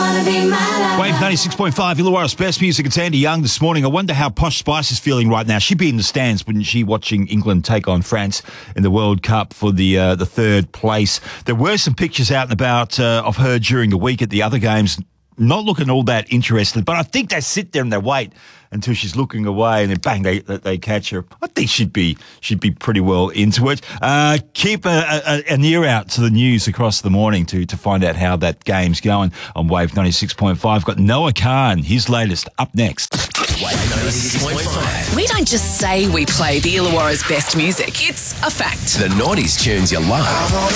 Wave 96.5, Illawarra's best music. It's Andy Young this morning. I wonder how Posh Spice is feeling right now. She'd be in the stands, wouldn't she, watching England take on France in the World Cup for the third place. There were some pictures out and about of her during the week at the other games, not looking all that interested, but I think they sit there and they wait until she's looking away and then bang, they catch her. I think she'd be pretty well into it. Keep an ear out to the news across the morning to find out how that game's going on Wave 96.5. Got Noah Khan, his latest, up next. Wave 96.5. We don't just say we play the Illawarra's best music. It's a fact. The 90s tunes you love.